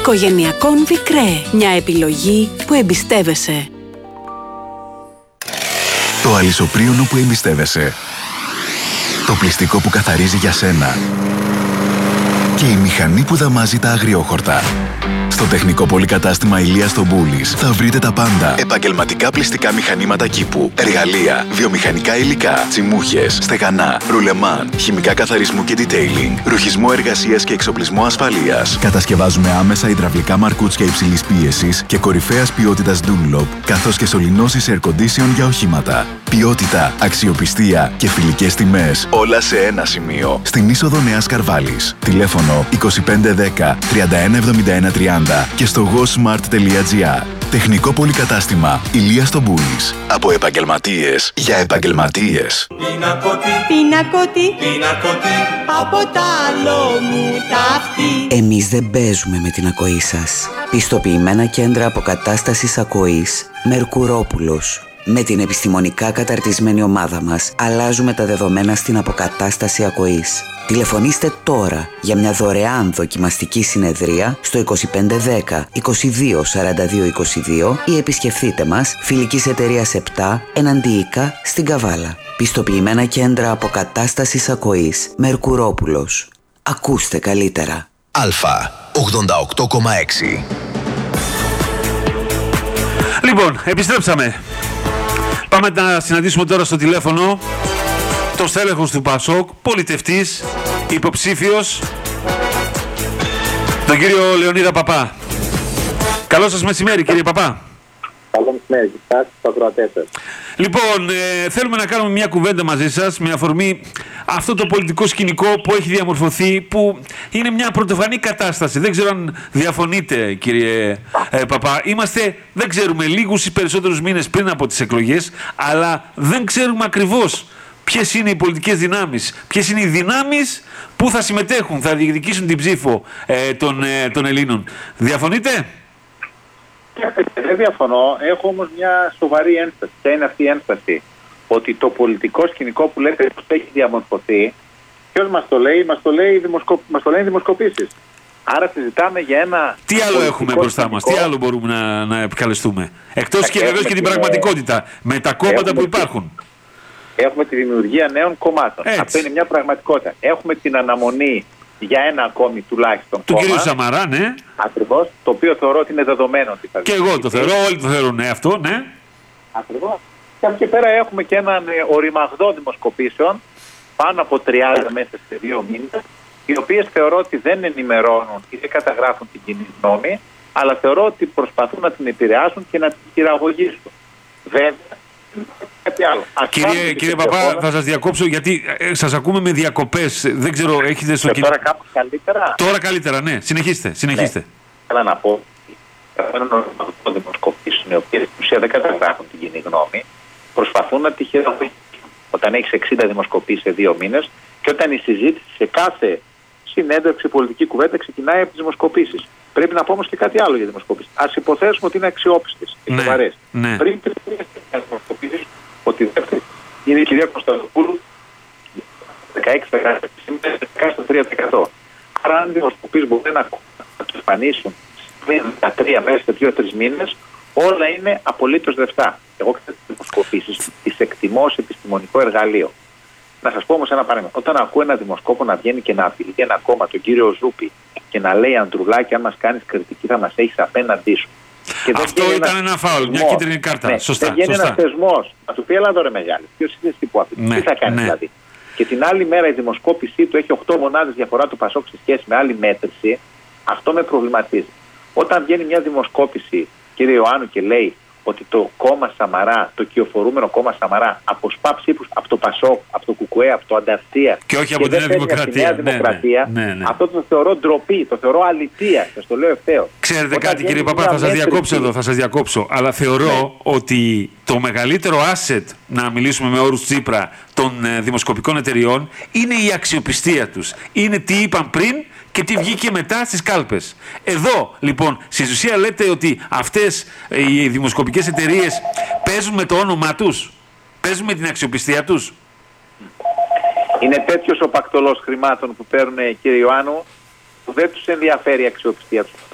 Οικογενειακόν Vicré. Μια επιλογή που εμπιστεύεσαι. Το αλυσοπρίωνο που εμπιστεύεσαι. Το πλυστικό που καθαρίζει για σένα. Και η μηχανή που δαμάζει τα αγριόχορτα. Στο τεχνικό πολυκατάστημα Ηλίας στο Μπούλης θα βρείτε τα πάντα. Επαγγελματικά πλυστικά μηχανήματα κήπου, εργαλεία, βιομηχανικά υλικά, τσιμούχες, στεγανά, ρουλεμάν, χημικά καθαρισμού και detailing, ρουχισμό εργασίας και εξοπλισμό ασφαλείας. Κατασκευάζουμε άμεσα υδραυλικά μαρκούτσια υψηλής πίεσης και κορυφαίας ποιότητας Dunlop, καθώς και σωληνώσεις air condition για οχήματα. Ποιότητα, αξιοπιστία και φιλικές τιμές. Όλα σε ένα σημείο. Στην είσοδο Νέας Καρβάλης. Τηλέφωνο 2510 3171 30 και στο gosmart.gr. Τεχνικό πολυκατάστημα Ηλίας στο Μπούλης. Από επαγγελματίες για επαγγελματίες. Πινακότι, από τα άλλο μου ταύτη. Εμείς δεν παίζουμε με την ακοή σας. Πιστοποιημένα κέντρα αποκατάστασης ακοής Μερκουρόπουλος. Με την επιστημονικά καταρτισμένη ομάδα μας αλλάζουμε τα δεδομένα στην αποκατάσταση ακοής. Τηλεφωνήστε τώρα για μια δωρεάν δοκιμαστική συνεδρία στο 2510 22 42 22 ή επισκεφτείτε μας Φιλικής Εταιρείας 7 Εναντίικα στην Καβάλα. Πιστοποιημένα κέντρα αποκατάστασης ακοής Μερκουρόπουλος. Ακούστε καλύτερα. Αλφα 88,6. Λοιπόν, επιστρέψαμε. Πάμε να συναντήσουμε τώρα στο τηλέφωνο το στέλεχος του Πασόκ, πολιτευτής, υποψήφιος, τον κύριο Λεωνίδα Παπά. Καλό σας μεσημέρι, κύριε Παπά. Καλό μεσημέρι, κοιτάξτε τους ακροατές σας. Λοιπόν, θέλουμε να κάνουμε μια κουβέντα μαζί σας με αφορμή αυτό το πολιτικό σκηνικό που έχει διαμορφωθεί, που είναι μια πρωτοφανή κατάσταση. Δεν ξέρω αν διαφωνείτε, κύριε Παπά. Είμαστε, δεν ξέρουμε, λίγους ή περισσότερους μήνες πριν από τις εκλογές, αλλά δεν ξέρουμε ακριβώς ποιες είναι οι πολιτικές δυνάμεις, ποιες είναι οι δυνάμεις που θα συμμετέχουν, θα διεκδικήσουν την ψήφο των Ελλήνων. Διαφωνείτε? Δεν διαφωνώ, έχω όμως μια σοβαρή ένσταση. Ποια είναι αυτή η ένσταση? Ότι το πολιτικό σκηνικό που λέτε πως έχει διαμορφωθεί, ποιος μας το λέει? Μας το λένε οι δημοσκοπήσεις. Άρα συζητάμε για ένα... Τι άλλο έχουμε μπροστά μας, τι άλλο μπορούμε να επικαλεστούμε? Εκτός και βεβαίως και την πραγματικότητα, με τα κόμματα που υπάρχουν. Έχουμε τη δημιουργία νέων κομμάτων. Έτσι. Αυτό είναι μια πραγματικότητα. Έχουμε την αναμονή για ένα ακόμη τουλάχιστον του κόμμα. κύριου Σαμαρά, ναι. Ακριβώς, το οποίο θεωρώ ότι είναι δεδομένο ότι θα Και εγώ το θεωρώ, όλοι το θεωρούν, ναι, αυτό, ναι. Ακριβώς. Και από εκεί πέρα έχουμε και έναν οριμαγδό δημοσκοπήσεων, πάνω από 30 μέσα σε 2 μήνες, οι οποίες θεωρώ ότι δεν ενημερώνουν ή δεν καταγράφουν την κοινή γνώμη, αλλά θεωρώ ότι προσπαθούν να την επηρεάσουν και να την χειραγωγήσουν. Βέβαια, κάτι άλλο. Κύριε Παπά, θα σας διακόψω γιατί σας ακούμε με διακοπές. Δεν ξέρω, έχετε στο τώρα κάπου καλύτερα? Τώρα καλύτερα, ναι. Συνεχίστε. Ναι. Θέλω να πω ότι έναν οριμαγδό δημοσκοπήσεων, οι οποίες στην ουσία δεν καταγράφουν την κοινή γνώμη, προσπαθούν να τη χειραγωγήσουν. Όταν έχεις 60 δημοσκοπήσεις σε 2 μήνες και όταν η συζήτηση σε κάθε συνέντευξη, πολιτική κουβέντα ξεκινάει από τις δημοσκοπήσεις. Πρέπει να πω όμως και κάτι άλλο για δημοσκοπήσεις. Ας υποθέσουμε ότι είναι αξιόπιστες και σοβαρές. Ναι. Πριν 3 δημοσκοπήσεις, ότι η δεύτερη είναι η κυρία Κωνσταντοπούλου, 16% σήμερα 13%. Άρα, αν οι δημοσκοπήσεις μπορούν να του εμφανίσουν πριν 13 μέσα σε 2-3 μήνες, όλα είναι απολύτως δεύτερα. Εγώ ξέρω τις δημοσκοπήσεις, τις εκτιμώ ως επιστημονικό εργαλείο. Να σας πω όμως ένα παράδειγμα. Όταν ακούω ένα δημοσκόπο να βγαίνει και να απειλεί ένα κόμμα, τον κύριο Ζούπη, και να λέει Ανδρουλάκη, αν μας κάνεις κριτική θα μας έχεις απέναντί σου. Και αυτό ήταν ένα φάουλ, μια κίτρινη κάρτα. Ναι, σωστά. Δεν βγαίνει ένας θεσμός. Να του πει, έλα εδώ ρε μεγάλη. Ποιος είσαι εσύ που απειλεί? Ναι, τι θα κάνει δηλαδή? Και την άλλη μέρα η δημοσκόπησή του έχει 8 μονάδες διαφορά του Πασόκ σε σχέση με άλλη μέτρηση. Αυτό με προβληματίζει. Όταν βγαίνει μια δημοσκόπηση, κύριε Ιωάννου, και λέει ότι το κόμμα Σαμαρά, το κυοφορούμενο κόμμα Σαμαρά, αποσπά ψήφους από το Πασόκ, από το Κουκουέ, από το Ανταρσία και όχι από τη Νέα Δημοκρατία. Ναι. Αυτό το θεωρώ ντροπή, το θεωρώ αλητεία. Σας το λέω ευθέως. Ξέρετε κάτι, κύριε Παπά, θα σας διακόψω εδώ, θα σας διακόψω. Αλλά θεωρώ ότι το μεγαλύτερο asset, να μιλήσουμε με όρους Τσίπρα, των δημοσκοπικών εταιριών είναι η αξιοπιστία τους. Είναι τι είπαν πριν και τι βγήκε μετά στις κάλπες. Εδώ, λοιπόν, στη ουσία λέτε ότι αυτές οι δημοσκοπικές εταιρείες παίζουν με το όνομά τους, παίζουν με την αξιοπιστία τους. Είναι τέτοιος ο πακτολός χρημάτων που παίρνουν, κύριε Ιωάννου, που δεν τους ενδιαφέρει η αξιοπιστία τους.